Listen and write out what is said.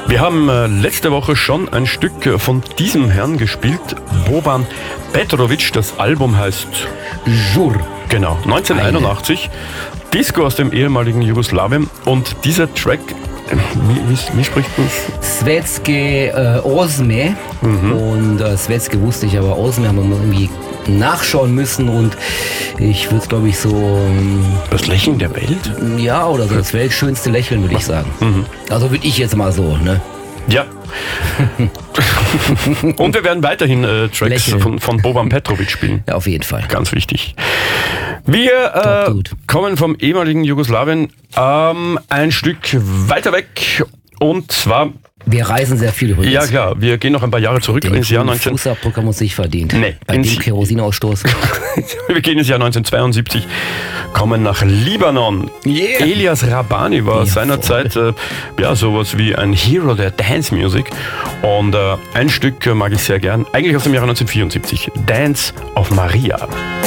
Wir haben letzte Woche schon ein Stück von diesem Herrn gespielt, Boban Petrovic. Das Album heißt Žur. Genau, 1981. Disco aus dem ehemaligen Jugoslawien. Und dieser Track, wie spricht man es? Svetske Osme. Und Svetske wusste ich, aber Osme haben wir irgendwie nachschauen müssen. Und ich würde es, glaube ich, so... Das Lächeln der Welt? Ja, oder so das weltschönste Lächeln, würde ich sagen. Also würde ich jetzt mal so, ne? Ja. Und wir werden weiterhin Tracks von Boban Petrovic spielen. Ja, auf jeden Fall. Ganz wichtig. Wir kommen vom ehemaligen Jugoslawien ein Stück weiter weg. Und zwar... Wir reisen sehr viel übrigens. Ja klar, wir gehen noch ein paar Jahre zurück ins Jahr 19... Fußabdruck haben wir uns nicht verdient. Nee. Bei dem Kerosinausstoß. Wir gehen ins Jahr 1972, kommen nach Libanon. Yeah. Elias Rabani war seinerzeit sowas wie ein Hero der Dance Music. Und ein Stück mag ich sehr gern, eigentlich aus dem Jahre 1974, Dance of Maria.